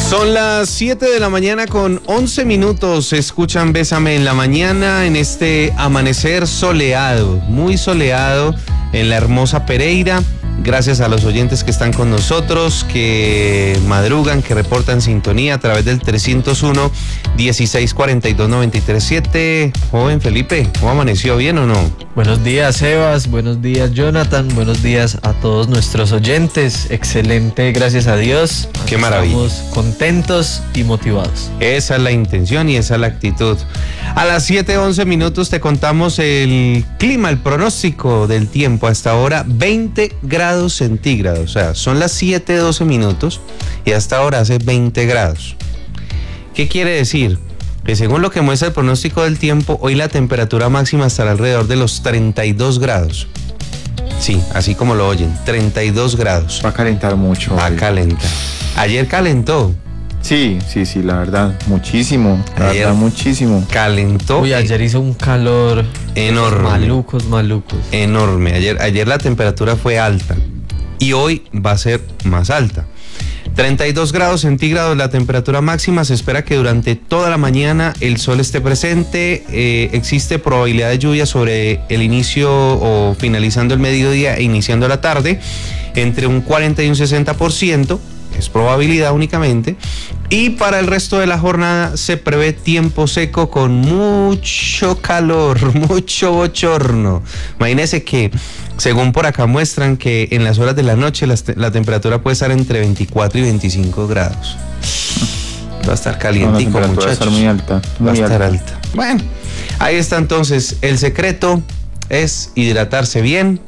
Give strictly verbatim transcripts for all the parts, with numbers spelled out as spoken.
Son las siete de la mañana con once minutos. Escuchan Bésame en la mañana en este amanecer soleado, muy soleado en la hermosa Pereira. Gracias a los oyentes que están con nosotros, que madrugan, que reportan sintonía a través del trescientos uno, dieciséis cuarenta y dos, noventa y tres siete. Joven Felipe, ¿cómo amaneció? ¿Bien o no? Buenos días, Sebas. Buenos días, Jonathan. Buenos días a todos nuestros oyentes. Excelente, gracias a Dios. Qué maravilla. Estamos contentos y motivados. Esa es la intención y esa es la actitud. A las siete once minutos te contamos el clima, el pronóstico del tiempo. Hasta ahora veinte grados centígrados. O sea, son las siete doce minutos y hasta ahora hace veinte grados. ¿Qué quiere decir? Que según lo que muestra el pronóstico del tiempo, hoy la temperatura máxima estará alrededor de los treinta y dos grados. Sí, así como lo oyen, treinta y dos grados. Va a calentar mucho. Va a calentar. Ayer calentó. Sí, sí, sí, la verdad, muchísimo. La Ayer verdad, muchísimo. Calentó. Uy, ayer hizo un calor enorme. Malucos, malucos. Enorme. Ayer, ayer la temperatura fue alta y hoy va a ser más alta. treinta y dos grados centígrados la temperatura máxima. Se espera que durante toda la mañana el sol esté presente. Eh, existe probabilidad de lluvia sobre el inicio o finalizando el mediodía e iniciando la tarde, entre un cuarenta y un sesenta por ciento. Es probabilidad únicamente. Y para el resto de la jornada se prevé tiempo seco con mucho calor, mucho bochorno. Imagínense que, según por acá muestran, que en las horas de la noche la, la temperatura puede estar entre veinticuatro y veinticinco grados. Va a estar calientico, no, muchachos. Va a estar muy alta. Muy va a estar alta. alta. Bueno, ahí está entonces. El secreto es hidratarse bien,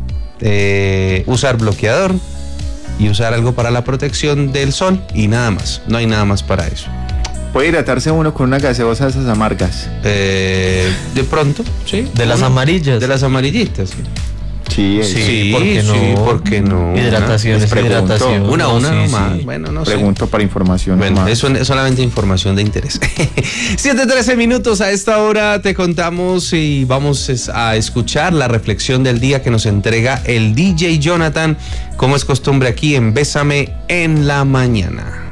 eh, usar bloqueador y usar algo para la protección del sol y nada más. No hay nada más para eso. Puede hidratarse uno con una gaseosa de esas amargas. Eh, de pronto, sí. De las amarillas. De las amarillitas, sí. Sí, Sí, sí. ¿por qué no? sí, ¿por qué no? Hidratación es pregunto. hidratación. Una, una No, sí, más. sí. Bueno, no sé. Pregunto para información. Bueno, nomás. eso es solamente información de interés. siete trece minutos a esta hora te contamos y vamos a escuchar la reflexión del día que nos entrega el D J Jonathan, como es costumbre aquí en Bésame en la mañana.